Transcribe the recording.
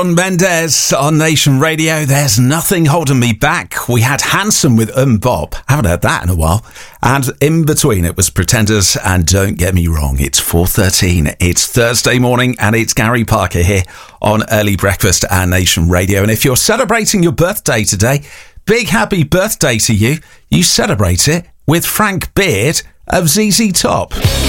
Mendes on Nation Radio. There's nothing holding me back. We had Hanson with Bob. Haven't heard that in a while. And in between it was Pretenders and Don't Get Me Wrong. It's 4:13. It's Thursday morning and it's Gary Parker here on Early Breakfast and Nation Radio. And if you're celebrating your birthday today, big happy birthday to you. You celebrate it with Frank Beard of ZZ Top.